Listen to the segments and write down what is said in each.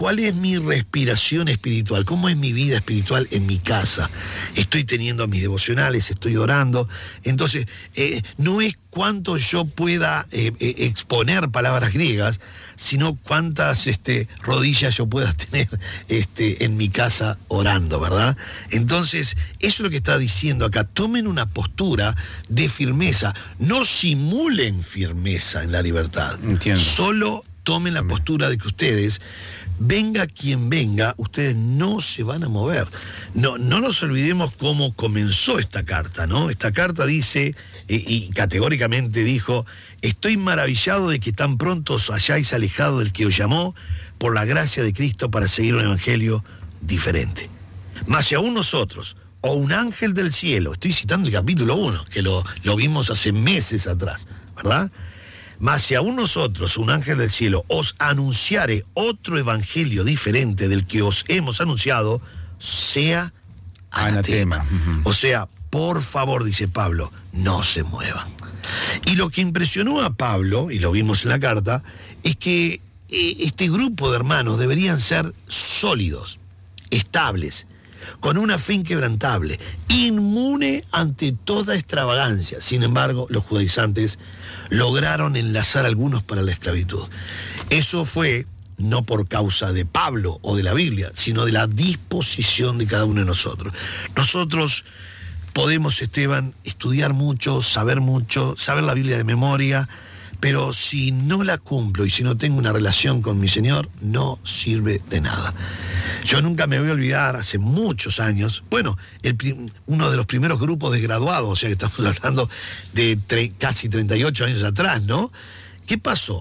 ¿cuál es mi respiración espiritual? ¿Cómo es mi vida espiritual en mi casa? Estoy teniendo mis devocionales, estoy orando. Entonces, no es cuánto yo pueda exponer palabras griegas, sino cuántas rodillas yo pueda tener en mi casa orando, ¿verdad? Entonces, eso es lo que está diciendo acá. Tomen una postura de firmeza. No simulen firmeza en la libertad. Entiendo. Solo tomen la postura de que ustedes, venga quien venga, ustedes no se van a mover. No nos olvidemos cómo comenzó esta carta, ¿no? Esta carta dice, y categóricamente dijo: estoy maravillado de que tan pronto os hayáis alejado del que os llamó por la gracia de Cristo para seguir un evangelio diferente. Mas si aún nosotros, o un ángel del cielo, estoy citando el capítulo 1, que lo vimos hace meses atrás, ¿verdad? Mas si aún nosotros, un ángel del cielo, os anunciare otro evangelio diferente del que os hemos anunciado, sea anatema. O sea, por favor, dice Pablo, no se muevan. Y lo que impresionó a Pablo, y lo vimos en la carta, es que este grupo de hermanos deberían ser sólidos, estables, con una fe inquebrantable, inmune ante toda extravagancia. Sin embargo, los judaizantes lograron enlazar a algunos para la esclavitud. Eso fue no por causa de Pablo o de la Biblia, sino de la disposición de cada uno de nosotros. Nosotros podemos, Esteban, estudiar mucho, saber la Biblia de memoria, pero si no la cumplo y si no tengo una relación con mi Señor, no sirve de nada. Yo nunca me voy a olvidar, hace muchos años, bueno, uno de los primeros grupos de graduados, o sea que estamos hablando de casi 38 años atrás, ¿no? ¿Qué pasó?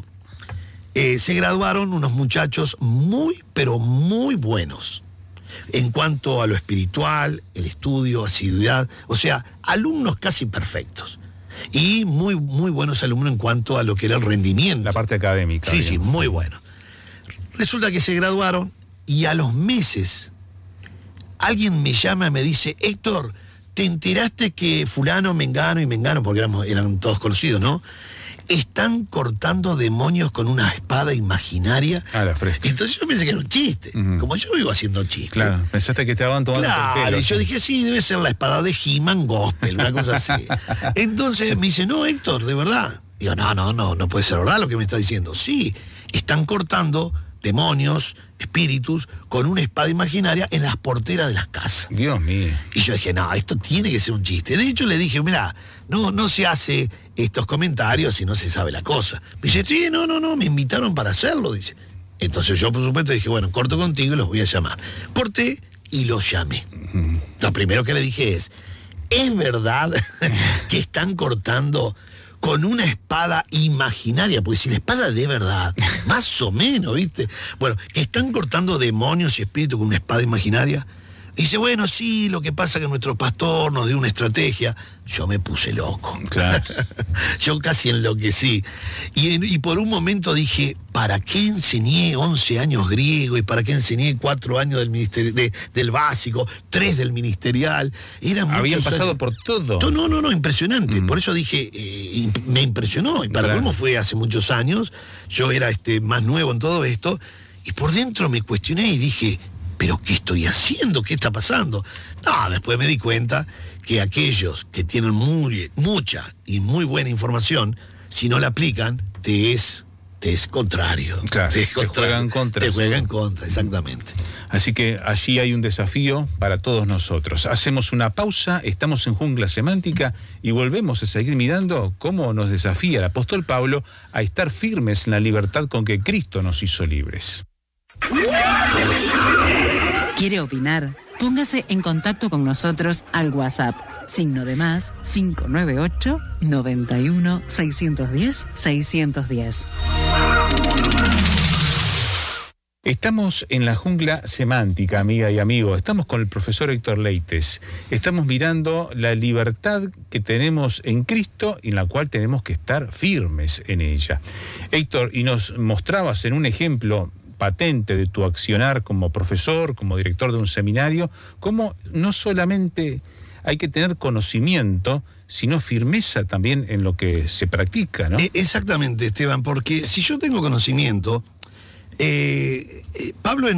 Se graduaron unos muchachos muy, pero muy buenos en cuanto a lo espiritual, el estudio, asiduidad, o sea, alumnos casi perfectos. Y muy, muy buenos alumnos en cuanto a lo que era el rendimiento. La parte académica. Sí, digamos. sí, muy bueno. Resulta que se graduaron y a los meses alguien me llama y me dice: Héctor, ¿te enteraste que fulano, mengano y mengano, porque eran todos conocidos, ¿no?, están cortando demonios con una espada imaginaria? La fresca. Entonces yo pensé que era un chiste, como yo vivo haciendo chistes. Claro, pensaste que estaban tomando Claro, el pelo. y yo dije, sí, debe ser la espada de He-Man Gospel, una cosa así. Entonces me dice: no, Héctor, de verdad. Digo, no puede ser verdad lo que me está diciendo. Sí, están cortando demonios, espíritus, con una espada imaginaria en las porteras de las casas. Dios mío. Y yo dije, no, esto tiene que ser un chiste. De hecho, le dije, mira, no se hace estos comentarios si no se sabe la cosa. Me dice, sí, no, me invitaron para hacerlo, dice. Entonces yo, por supuesto, dije, bueno, corto contigo y los voy a llamar. Corté y los llamé. Lo primero que le dije ¿es verdad que están cortando con una espada imaginaria? Porque si la espada de verdad, más o menos, ¿viste? Bueno, que están cortando demonios y espíritus con una espada imaginaria. Y dice, bueno, sí, lo que pasa es que nuestro pastor nos dio una estrategia. Yo me puse loco. Claro. Yo casi enloquecí. Y por un momento dije, ¿para qué enseñé 11 años griego? ¿Y para qué enseñé 4 años del básico, 3 del ministerial? Habían pasado por todo. No, impresionante. Por eso dije, me impresionó. Y para cómo fue hace muchos años, yo era más nuevo en todo esto, y por dentro me cuestioné y dije, ¿pero qué estoy haciendo? ¿Qué está pasando? No, después me di cuenta que aquellos que tienen mucha y muy buena información, si no la aplican, te es contrario. Claro, te juegan contra. Te juegan contra, exactamente. Así que allí hay un desafío para todos nosotros. Hacemos una pausa, estamos en Jungla Semántica y volvemos a seguir mirando cómo nos desafía el apóstol Pablo a estar firmes en la libertad con que Cristo nos hizo libres. ¿Quiere opinar? Póngase en contacto con nosotros al WhatsApp, +, 598 91 610 610. Estamos en la Jungla Semántica, amiga y amigo. Estamos con el profesor Héctor Leites. Estamos mirando la libertad que tenemos en Cristo y en la cual tenemos que estar firmes en ella. Héctor, y nos mostrabas en un ejemplo patente de tu accionar como profesor, como director de un seminario, cómo no solamente hay que tener conocimiento, sino firmeza también en lo que se practica, ¿no? Exactamente, Esteban, porque si yo tengo conocimiento, Pablo